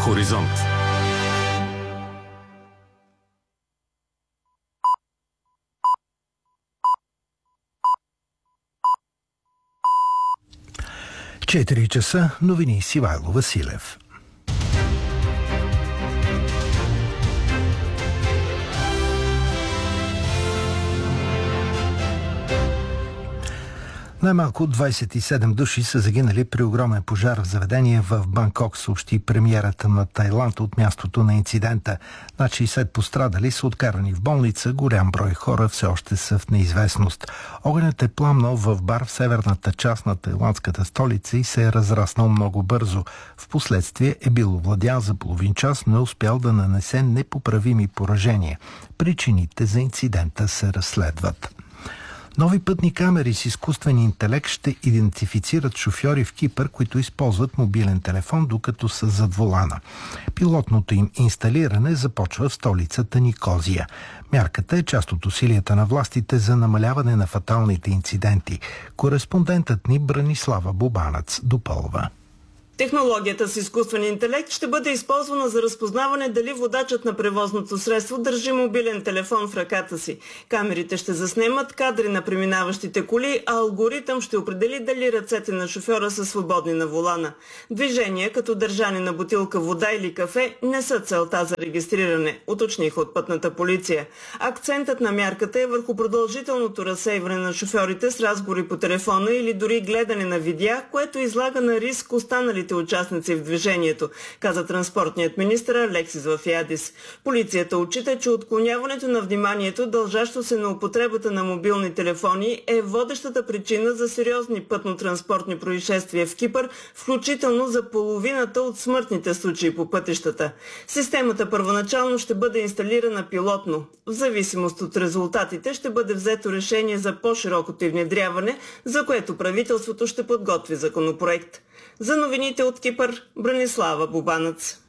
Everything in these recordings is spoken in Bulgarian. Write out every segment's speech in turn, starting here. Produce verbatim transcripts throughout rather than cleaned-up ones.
Хоризонт. четири часа, новини с Ивайло Василев. Най-малко двадесет и седем души са загинали при огромен пожар в заведение в Банкок, съобщи премиерата на Тайланд от мястото на инцидента. Над шейсет пострадали са откарани в болница, голям брой хора все още са в неизвестност. Огънят е пламнал в бар в северната част на тайландската столица и се е разраснал много бързо. Впоследствие е бил овладян за половин час, но е успял да нанесе непоправими поражения. Причините за инцидента се разследват. Нови пътни камери с изкуствен интелект ще идентифицират шофьори в Кипър, които използват мобилен телефон, докато са зад волана. Пилотното им инсталиране започва в столицата Никозия. Мярката е част от усилията на властите за намаляване на фаталните инциденти. Кореспондентът ни Бранислава Бубанец допълва. Технологията с изкуствен интелект ще бъде използвана за разпознаване дали водачът на превозното средство държи мобилен телефон в ръката си. Камерите ще заснемат кадри на преминаващите коли, а алгоритъм ще определи дали ръцете на шофьора са свободни на волана. Движения като държане на бутилка вода или кафе не са целта за регистриране, уточниха от пътната полиция. Акцентът на мярката е върху продължителното разсейване на шофьорите с разговори по телефона или дори гледане на видеа, което излага на риск останалите участници в движението, каза транспортният министър Алексис Вафиадис. Полицията отчита, че отклоняването на вниманието, дължащо се на употребата на мобилни телефони, е водещата причина за сериозни пътно-транспортни происшествия в Кипър, включително за половината от смъртните случаи по пътищата. Системата първоначално ще бъде инсталирана пилотно. В зависимост от резултатите ще бъде взето решение за по-широкото й внедряване, за което правителството ще подготви законопроект. За новините от Кипър, Бранислава Бубанец.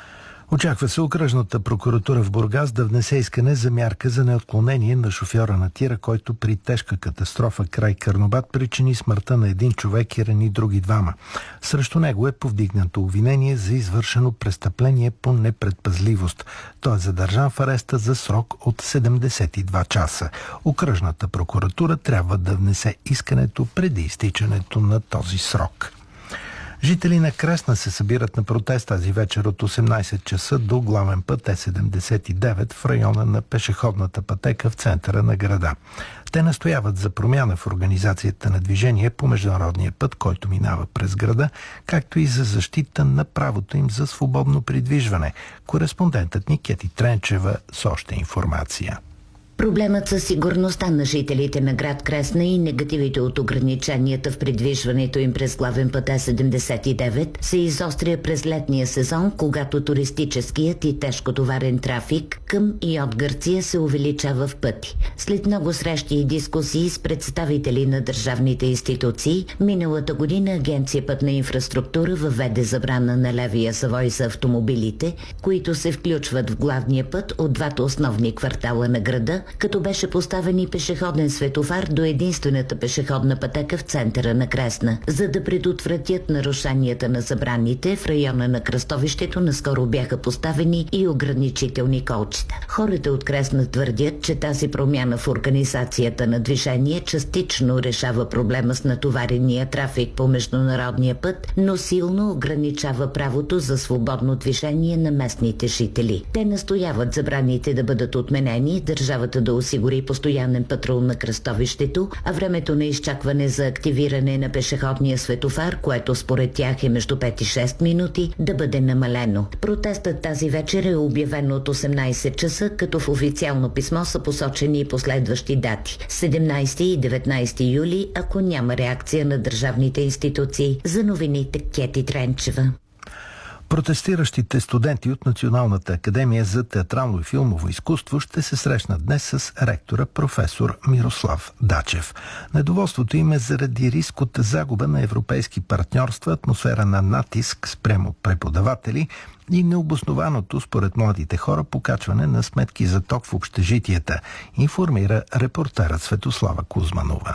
Очаква се окръжната прокуратура в Бургас да внесе искане за мярка за неотклонение на шофьора на тира, който при тежка катастрофа край Карнобат причини смъртта на един човек и рани други двама. Срещу него е повдигнато обвинение за извършено престъпление по непредпазливост. Той е задържан в ареста за срок от седемдесет и два часа. Окръжната прокуратура трябва да внесе искането преди изтичането на този срок. Жители на Кресна се събират на протест тази вечер от осемнадесет часа до главен път Е седемдесет и девет в района на пешеходната пътека в центъра на града. Те настояват за промяна в организацията на движение по международния път, който минава през града, както и за защита на правото им за свободно придвижване. Кореспондентът ни Кети Тренчева с още информация. Проблемът със сигурността на жителите на град Кресна и негативите от ограниченията в придвижването им през главен път Е седемдесет и девет се изостря през летния сезон, когато туристическият и тежкотоварен трафик към и от Гърция се увеличава в пъти. След много срещи и дискусии с представители на държавните институции, миналата година Агенция Пътна инфраструктура въведе забрана на левия завой за автомобилите, които се включват в главния път от двата основни квартала на града, като беше поставен и пешеходен светофар до единствената пешеходна пътека в центъра на Кресна. За да предотвратят нарушенията на забраните, в района на кръстовището наскоро бяха поставени и ограничителни колчета. Хората от Кресна твърдят, че тази промяна в организацията на движение частично решава проблема с натоварения трафик по международния път, но силно ограничава правото за свободно движение на местните жители. Те настояват забраните да бъдат отменени, държавата да осигури постоянен патрул на кръстовището, а времето на изчакване за активиране на пешеходния светофар, което според тях е между пет и шест минути, да бъде намалено. Протестът тази вечер е обявен от осемнадесет часа, като в официално писмо са посочени и последващи дати – седемнадесети и деветнадесети юли, ако няма реакция на държавните институции. За новините Кети Тренчева. Протестиращите студенти от Националната академия за театрално и филмово изкуство ще се срещнат днес с ректора професор Мирослав Дачев. Недоволството им е заради риск от загуба на европейски партньорства, атмосфера на натиск спрямо преподаватели и необоснованото според младите хора покачване на сметки за ток в общежитията, информира репортерът Светослава Кузманова.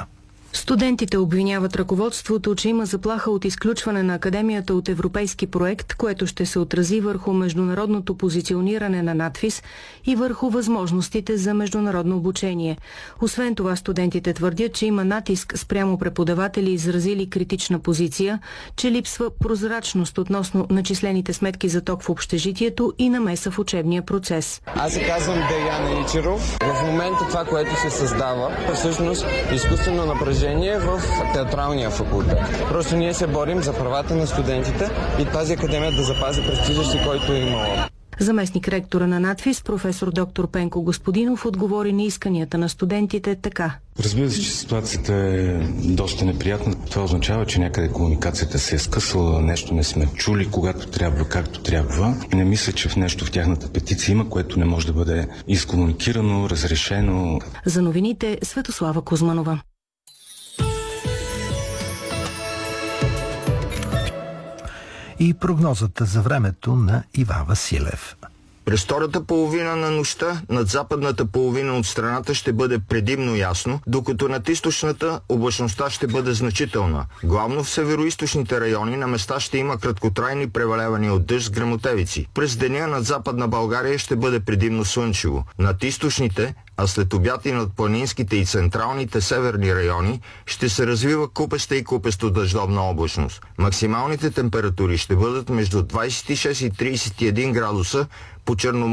Студентите обвиняват ръководството, че има заплаха от изключване на академията от европейски проект, което ще се отрази върху международното позициониране на надфис и върху възможностите за международно обучение. Освен това, студентите твърдят, че има натиск спрямо преподаватели, изразили критична позиция, че липсва прозрачност относно начислените сметки за ток в общежитието и намеса в учебния процес. Аз се казвам Деян Ичеров. В момента това, което се създава, е всъщност изкуствено напрежение в театралния факултет. Просто ние се борим за правата на студентите и тази академия да запази престижа си, който е имала. Заместник ректора на надфис, професор доктор Пенко Господинов, отговори на исканията на студентите така. Разбира се, че ситуацията е доста неприятна. Това означава, че някъде комуникацията се е скъсала, нещо не сме чули, когато трябва, както трябва. Не мисля, че в нещо в тяхната петиция има, което не може да бъде изкомуникирано, разрешено. За новините Светослава Кузманова. И прогнозата за времето на Иван Василев. През втората половина на нощта над западната половина от страната ще бъде предимно ясно, докато над източната облачността ще бъде значителна. Главно в североизточните райони на места ще има краткотрайни превалявания от дъжд с гръмотевици. През деня над западна България ще бъде предимно слънчево. Над източните, а след обяд и над планинските и централните северни райони ще се развива купеста и купесто дъждовна облачност. Максималните температури ще бъдат между двадесет и шест и тридесет и един градуса по Черноморския